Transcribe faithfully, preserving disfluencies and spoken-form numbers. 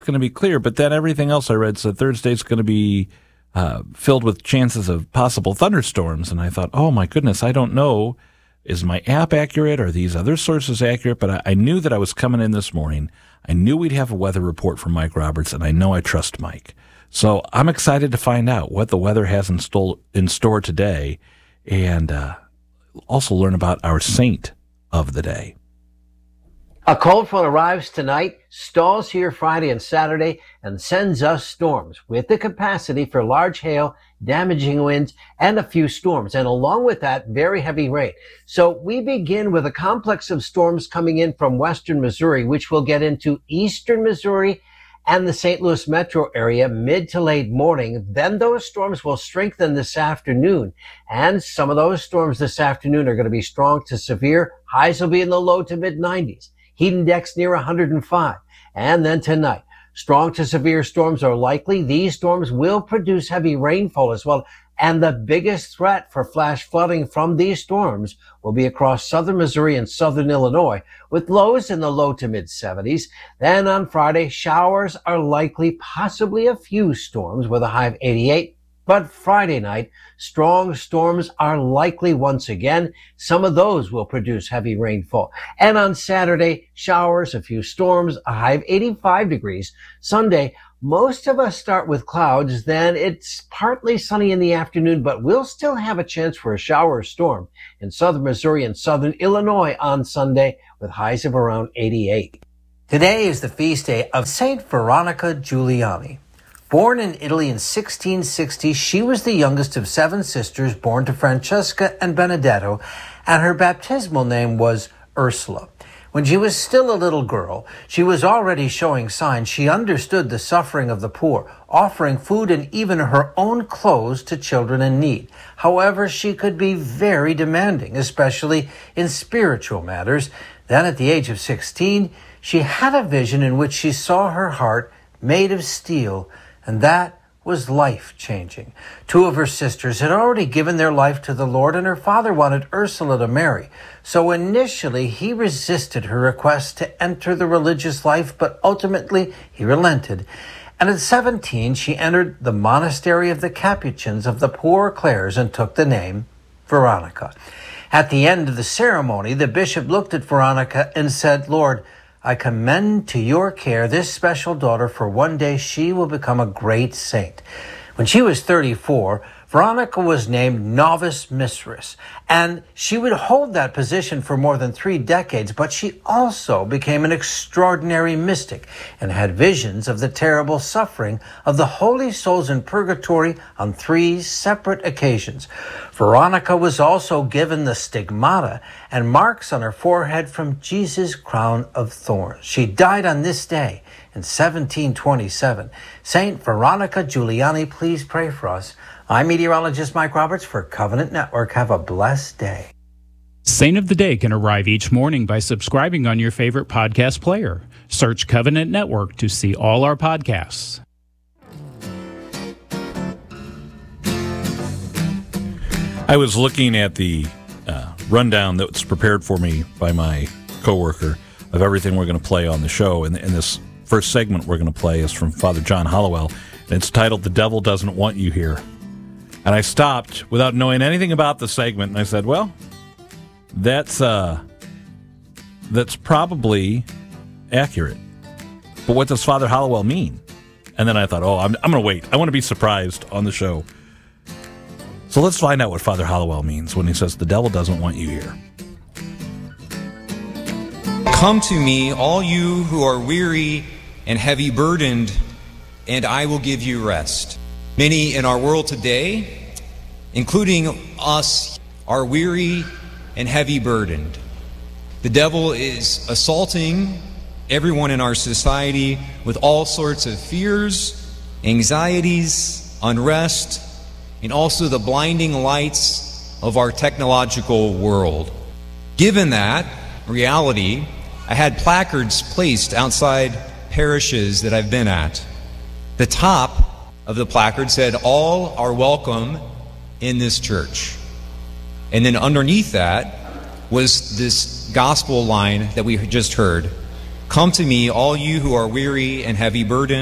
going to be clear, but then everything else I read said Thursday's going to be uh, filled with chances of possible thunderstorms. And I thought, oh my goodness, I don't know. Is my app accurate? Are these other sources accurate? But I, I knew that I was coming in this morning. I knew we'd have a weather report from Mike Roberts, and I know I trust Mike. So I'm excited to find out what the weather has in, sto- in store today, and uh, also learn about our saint of the day. A cold front arrives tonight, stalls here Friday and Saturday, and sends us storms with the capacity for large hail, damaging winds, and a few storms. And along with that, very heavy rain. So we begin with a complex of storms coming in from western Missouri, which will get into eastern Missouri and the Saint Louis metro area mid to late morning. Then those storms will strengthen this afternoon. And some of those storms this afternoon are going to be strong to severe. Highs will be in the low to mid nineties. Heat index near one hundred five. And then tonight, strong to severe storms are likely. These storms will produce heavy rainfall as well. And the biggest threat for flash flooding from these storms will be across southern Missouri and southern Illinois, with lows in the low to mid seventies. Then on Friday, showers are likely, possibly a few storms with a high of eighty-eight. But Friday night, strong storms are likely once again. Some of those will produce heavy rainfall. And on Saturday, showers, a few storms, a high of eighty-five degrees. Sunday, most of us start with clouds. Then it's partly sunny in the afternoon, but we'll still have a chance for a shower or storm in southern Missouri and southern Illinois on Sunday with highs of around eighty-eight. Today is the feast day of Saint Veronica Giuliani. Born in Italy in sixteen sixty, she was the youngest of seven sisters born to Francesca and Benedetto, and her baptismal name was Ursula. When she was still a little girl, she was already showing signs she understood the suffering of the poor, offering food and even her own clothes to children in need. However, she could be very demanding, especially in spiritual matters. Then at the age of sixteen, she had a vision in which she saw her heart made of steel, and that was life-changing. Two of her sisters had already given their life to the Lord, and her father wanted Ursula to marry. So initially, he resisted her request to enter the religious life, but ultimately, he relented. And at seventeen, she entered the monastery of the Capuchins of the Poor Clares and took the name Veronica. At the end of the ceremony, the bishop looked at Veronica and said, "Lord, I commend to your care this special daughter, for one day she will become a great saint." When she was thirty-four, Veronica was named novice mistress, and she would hold that position for more than three decades, but she also became an extraordinary mystic and had visions of the terrible suffering of the holy souls in purgatory on three separate occasions. Veronica was also given the stigmata and marks on her forehead from Jesus' crown of thorns. She died on this day in seventeen twenty-seven. Saint Veronica Giuliani, please pray for us. I'm meteorologist Mike Roberts for Covenant Network. Have a blessed day. Saint of the Day can arrive each morning by subscribing on your favorite podcast player. Search Covenant Network to see all our podcasts. I was looking at the uh, rundown that was prepared for me by my coworker of everything we're going to play on the show, and, and this first segment we're going to play is from Father John Hollowell, and it's titled "The Devil Doesn't Want You Here." And I stopped without knowing anything about the segment, and I said, well, that's uh, that's probably accurate. But what does Father Hollowell mean? And then I thought, oh, I'm, I'm going to wait. I want to be surprised on the show. So let's find out what Father Hollowell means when he says the devil doesn't want you here. Come to me, all you who are weary and heavy burdened, and I will give you rest. Many in our world today, including us, are weary and heavy burdened. The devil is assaulting everyone in our society with all sorts of fears, anxieties, unrest, and also the blinding lights of our technological world. Given that reality, I had placards placed outside parishes that I've been at. The top of the placard said, "All are welcome in this church." And then underneath that was this gospel line that we just heard. Come to me, all you who are weary and heavy burdened.